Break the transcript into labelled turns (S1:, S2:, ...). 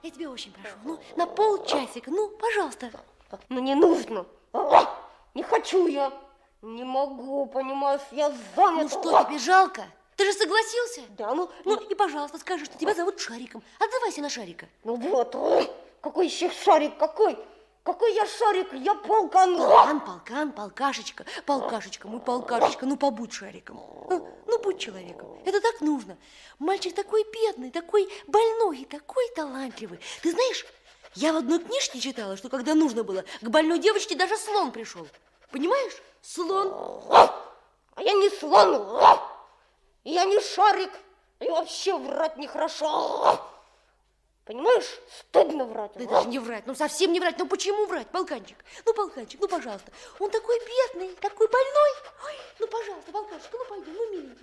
S1: я тебя очень прошу, ну, на полчасика, ну, пожалуйста.
S2: Ну, не нужно. Не хочу я. Не могу, понимаешь, я занята.
S1: Ну, что тебе жалко? Ты же согласился?
S2: Да, ну...
S1: Ну, и, пожалуйста, скажи, что тебя зовут Шариком. Отзывайся на Шарика.
S2: Ну, вот, какой еще Шарик, какой? Какой я Шарик? Я полкан.
S1: Полкан, полкашечка, полкашечка, мой полкашечка, ну, побудь Шариком. Ну, будь человеком. Это так нужно. Мальчик такой бедный, такой больной и такой талантливый. Ты знаешь, я в одной книжке читала, что когда нужно было, к больной девочке даже слон пришел. Понимаешь? Слон.
S2: А я не слон. Я не Шарик. И вообще врать нехорошо. Понимаешь, стыдно врать.
S1: Да это же не врать, ну совсем не врать. Ну почему врать, полканчик, ну пожалуйста. Он такой бедный, такой больной. Ой, ну пожалуйста, полканчик, ну пойдем, ну миленький.